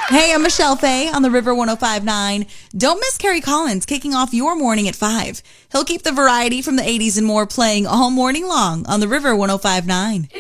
Hey, I'm Michelle Fay on the River 105.9. Don't miss Kerry Collins kicking off your morning at 5. He'll keep the variety from the 80s and more playing all morning long on the River 105.9.